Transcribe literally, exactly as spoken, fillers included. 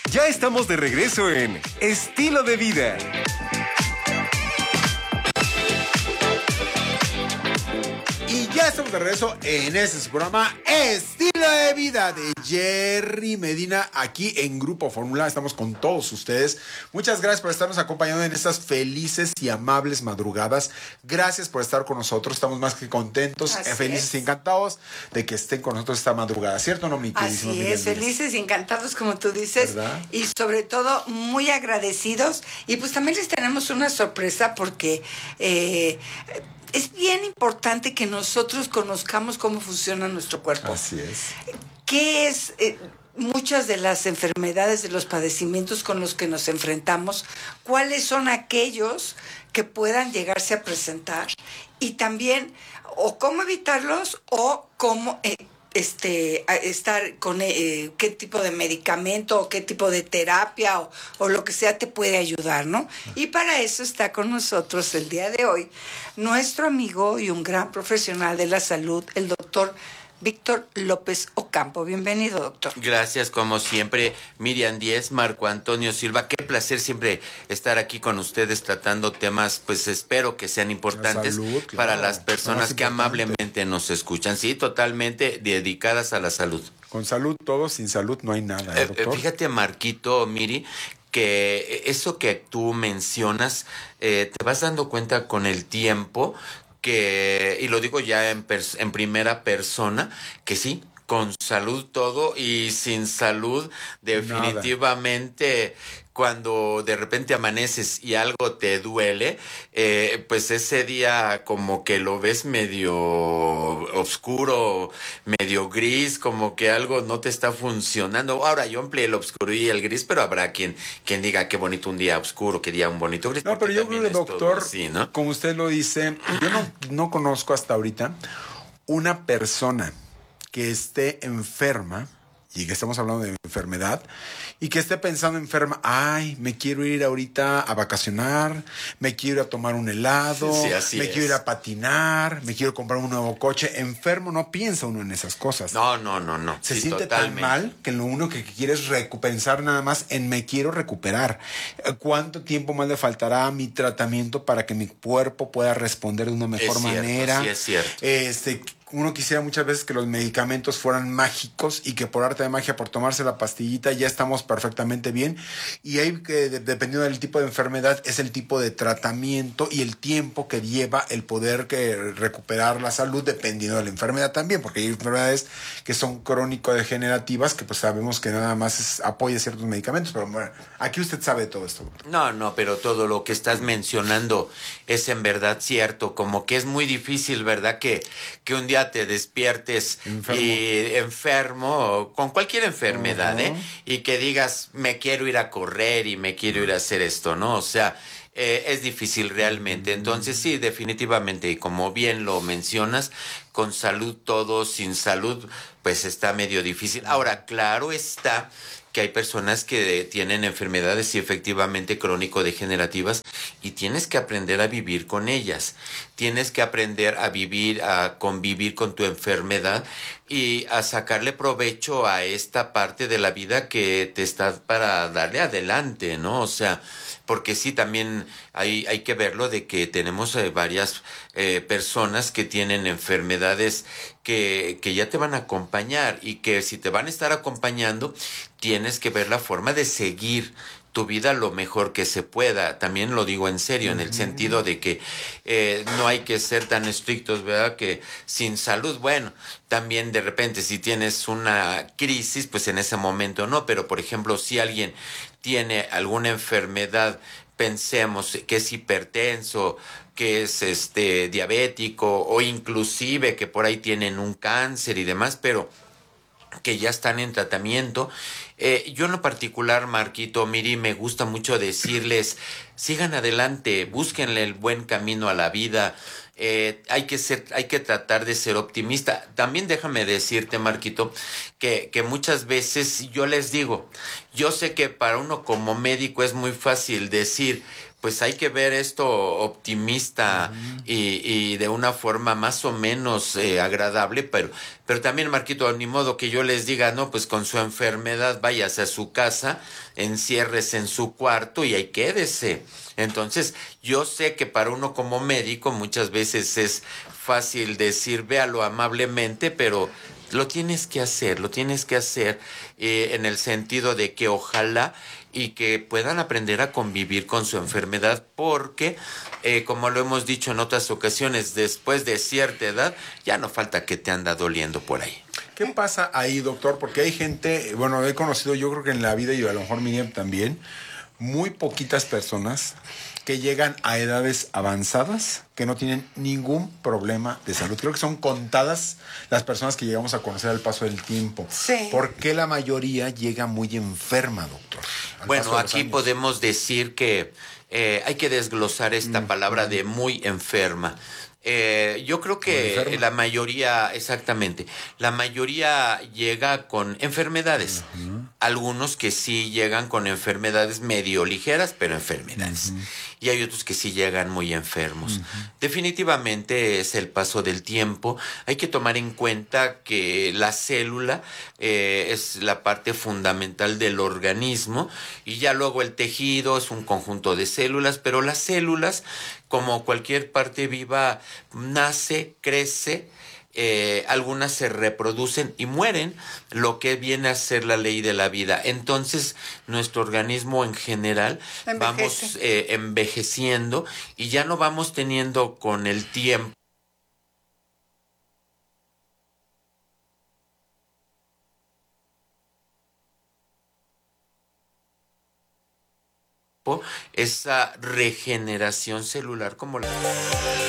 Ya estamos de regreso en Estilo de Vida. Y ya estamos de regreso en este su programa Estilo de Vida de Jerry Medina, aquí en Grupo Fórmula. Estamos con todos ustedes. Muchas gracias por estarnos acompañando en estas felices y amables madrugadas. Gracias por estar con nosotros. Estamos más que contentos, Así felices es. y encantados de que estén con nosotros esta madrugada. ¿Cierto o no, mi queridísimo Así Miguel es, Díaz? felices y encantados, como tú dices, ¿verdad? y sobre todo muy agradecidos. Y pues también les tenemos una sorpresa porque eh, es bien importante que nosotros conozcamos cómo funciona nuestro cuerpo. Así es. ¿Qué es eh, muchas de las enfermedades, de los padecimientos con los que nos enfrentamos? ¿Cuáles son aquellos que puedan llegarse a presentar? Y también, o cómo evitarlos, o cómo eh, este, a- estar con eh, qué tipo de medicamento, o qué tipo de terapia, o, o lo que sea te puede ayudar, ¿no? Y para eso está con nosotros el día de hoy nuestro amigo y un gran profesional de la salud, el doctor Víctor López Ocampo. Bienvenido, doctor. Gracias, como siempre, Miriam Díez, Marco Antonio Silva. Qué placer siempre estar aquí con ustedes tratando temas, pues espero que sean importantes salud, claro. para las Lo personas más que importante. amablemente nos escuchan. Sí, totalmente dedicadas a la salud. Con salud todo, sin salud no hay nada, ¿eh, Eh, eh, doctor? fíjate, Marquito, Miri, que eso que tú mencionas, eh, te vas dando cuenta con el tiempo que, y lo digo ya en, pers- en primera persona, que sí, con salud todo y sin salud definitivamente cuando de repente amaneces y algo te duele, eh, pues ese día como que lo ves medio oscuro, medio gris, como que algo no te está funcionando. Ahora yo empleé el oscuro y el gris, pero habrá quien, quien diga qué bonito un día oscuro, qué día un bonito gris. No, porque pero yo creo también que, es todo doctor, así, ¿no? como usted lo dice, yo no, no conozco hasta ahorita una persona que esté enferma, y que estamos hablando de enfermedad, y que esté pensando enferma, ay, me quiero ir ahorita a vacacionar, me quiero ir a tomar un helado, Sí, así me es. quiero ir a patinar, me quiero comprar un nuevo coche. Enfermo no piensa uno en esas cosas. No, no, no, no. Se Sí, siente totalmente. tan mal que lo único que quiere es recu- pensar nada más en me quiero recuperar. Eh, ¿Cuánto tiempo más le faltará a mi tratamiento para que mi cuerpo pueda responder de una mejor Es cierto, manera? sí es cierto. Este, uno quisiera muchas veces que los medicamentos fueran mágicos y que por arte de magia, por tomarse la pastillita, ya estamos perfectamente bien. Y ahí, que de- dependiendo del tipo de enfermedad, es el tipo de tratamiento y el tiempo que lleva el poder que recuperar la salud, dependiendo de la enfermedad también, porque hay enfermedades que son crónico-degenerativas, que pues sabemos que nada más es, apoya ciertos medicamentos, pero bueno, aquí usted sabe de todo esto, doctor. No, no, pero todo lo que estás mencionando es en verdad cierto, como que es muy difícil, ¿verdad? Que, que un día te despiertes Enfermo. y enfermo, con cualquier enfermedad, Ajá. ¿eh? Y que digas, me quiero ir a correr y me quiero ir a hacer esto, ¿no? O sea, eh, es difícil realmente. Entonces, sí, definitivamente, y como bien lo mencionas, con salud todo, sin salud, pues está medio difícil. Ahora, claro está que hay personas que tienen enfermedades sí efectivamente crónico-degenerativas y tienes que aprender a vivir con ellas. Tienes que aprender a vivir, a convivir con tu enfermedad y a sacarle provecho a esta parte de la vida que te está para darle adelante, ¿no? O sea, porque sí, también hay, hay que verlo de que tenemos eh, varias eh, personas que tienen enfermedades que, que ya te van a acompañar y que si te van a estar acompañando, tienes que ver la forma de seguir tu vida lo mejor que se pueda. También lo digo en serio, en el sentido de que eh, no hay que ser tan estrictos, ¿verdad? Que sin salud, bueno, también de repente si tienes una crisis, pues en ese momento no, pero por ejemplo, si alguien tiene alguna enfermedad, pensemos que es hipertenso, que es este diabético o inclusive que por ahí tienen un cáncer y demás, pero que ya están en tratamiento. Eh, yo en lo particular, Marquito, Miri, me gusta mucho decirles, sigan adelante, búsquenle el buen camino a la vida. eh, hay que ser, hay que tratar de ser optimista. También déjame decirte, Marquito, que, que muchas veces yo les digo, yo sé que para uno como médico es muy fácil decir, pues hay que ver esto optimista uh-huh. y, y de una forma más o menos eh, agradable, pero, pero también, Marquito, ni modo que yo les diga, no, pues con su enfermedad váyase a su casa, enciérrese en su cuarto y ahí quédese. Entonces, yo sé que para uno como médico muchas veces es fácil decir, véalo amablemente, pero lo tienes que hacer, lo tienes que hacer eh, en el sentido de que ojalá y que puedan aprender a convivir con su enfermedad, porque, eh, como lo hemos dicho en otras ocasiones, después de cierta edad, ya no falta que te anda doliendo por ahí. ¿Qué pasa ahí, doctor? Porque hay gente, bueno, he conocido yo creo que en la vida, y a lo mejor Miriam también, muy poquitas personas que llegan a edades avanzadas que no tienen ningún problema de salud. Creo que son contadas las personas que llegamos a conocer al paso del tiempo. Sí. ¿Por qué la mayoría llega muy enferma, doctor? Bueno, aquí podemos decir que eh, hay que desglosar esta mm, palabra mm. de muy enferma. Eh, yo creo que la mayoría, exactamente, la mayoría llega con enfermedades. Uh-huh. Algunos que sí llegan con enfermedades medio ligeras, pero enfermedades. Uh-huh. Y hay otros que sí llegan muy enfermos. Uh-huh. Definitivamente es el paso del tiempo. Hay que tomar en cuenta que la célula eh, es la parte fundamental del organismo y ya luego el tejido es un conjunto de células, pero las células, como cualquier parte viva, nace, crece, eh, algunas se reproducen y mueren, lo que viene a ser la ley de la vida. Entonces, nuestro organismo en general Envejece. vamos eh, envejeciendo y ya no vamos teniendo con el tiempo esa regeneración celular como la